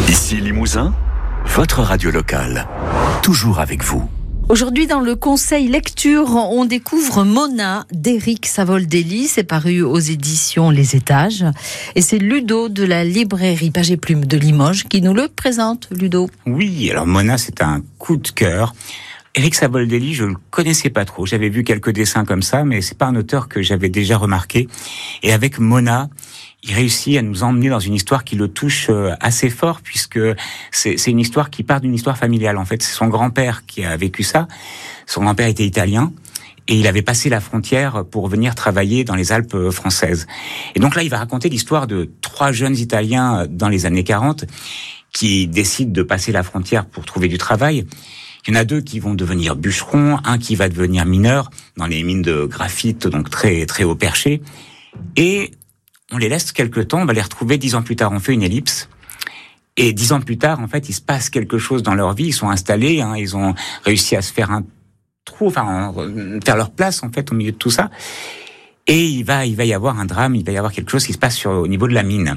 Ici Limousin, votre radio locale, toujours avec vous. Aujourd'hui, dans le conseil lecture, on découvre Mona d'Éric Savoldelli. C'est paru aux éditions Les Étages. Et c'est Ludo de la librairie Page et Plume de Limoges qui nous le présente, Ludo. Oui, alors Mona, c'est un coup de cœur. Éric Savoldelli, je le connaissais pas trop. J'avais vu quelques dessins comme ça, mais c'est pas un auteur que j'avais déjà remarqué. Et avec Mona, il réussit à nous emmener dans une histoire qui le touche assez fort, puisque c'est une histoire qui part d'une histoire familiale. En fait, c'est son grand-père qui a vécu ça. Son grand-père était italien et il avait passé la frontière pour venir travailler dans les Alpes françaises. Et donc là, il va raconter l'histoire de 3 jeunes Italiens dans les années 40 qui décident de passer la frontière pour trouver du travail. Il y en a 2 qui vont devenir bûcherons, un qui va devenir mineur dans les mines de graphite, donc très très haut perché. Et on les laisse quelque temps, on va les retrouver 10 ans plus tard. On fait une ellipse. Et 10 ans plus tard, en fait, il se passe quelque chose dans leur vie. Ils sont installés, ils ont réussi à se faire un trou, faire leur place, en fait, au milieu de tout ça. Et il va y avoir un drame, il va y avoir quelque chose qui se passe au niveau de la mine.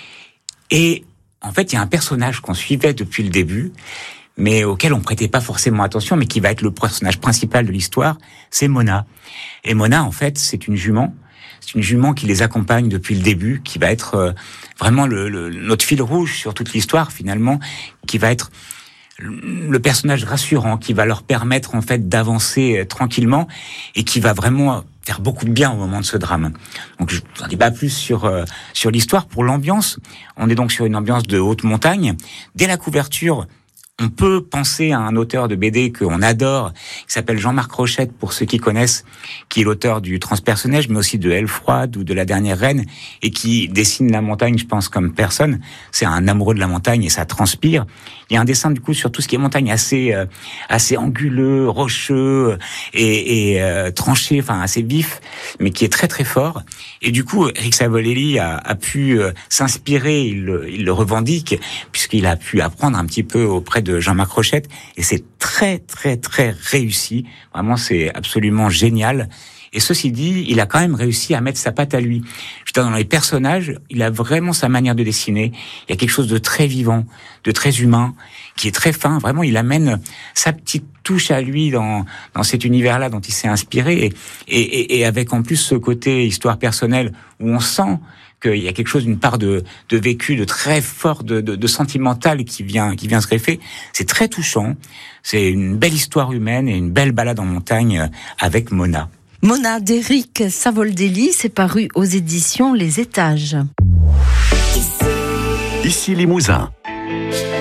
Et en fait, il y a un personnage qu'on suivait depuis le début, mais auquel on prêtait pas forcément attention, mais qui va être le personnage principal de l'histoire, c'est Mona. Et Mona, en fait, c'est une jument. C'est une jument qui les accompagne depuis le début, qui va être vraiment notre fil rouge sur toute l'histoire, finalement, qui va être le personnage rassurant, qui va leur permettre, en fait, d'avancer tranquillement et qui va vraiment faire beaucoup de bien au moment de ce drame. Donc, je vous en dis pas plus sur l'histoire. Pour l'ambiance, on est donc sur une ambiance de haute montagne. Dès la couverture, on peut penser à un auteur de BD qu'on adore, qui s'appelle Jean-Marc Rochette, pour ceux qui connaissent, qui est l'auteur du Transpersonnage, mais aussi de Aile froide ou de La dernière reine, et qui dessine la montagne, je pense, comme personne. C'est un amoureux de la montagne et ça transpire. Il y a un dessin, du coup, sur tout ce qui est montagne assez anguleux, rocheux et tranché, assez vif, mais qui est très très fort. Et du coup, Éric Savoldelli a pu s'inspirer, il le revendique, puisqu'il a pu apprendre un petit peu auprès de Jean-Marc Rochette, et c'est très très très réussi. Vraiment, c'est absolument génial. Et ceci dit, il a quand même réussi à mettre sa patte à lui. Dans les personnages, il a vraiment sa manière de dessiner. Il y a quelque chose de très vivant, de très humain, qui est très fin. Vraiment, il amène sa petite touche à lui dans cet univers-là dont il s'est inspiré, et avec en plus ce côté histoire personnelle où on sent qu'il y a quelque chose, une part de vécu, de très fort, de sentimental qui vient se greffer. C'est très touchant. C'est une belle histoire humaine et une belle balade en montagne avec Mona. Mona d'Éric Savoldelli, c'est paru aux éditions Les Étages. Ici Limousin.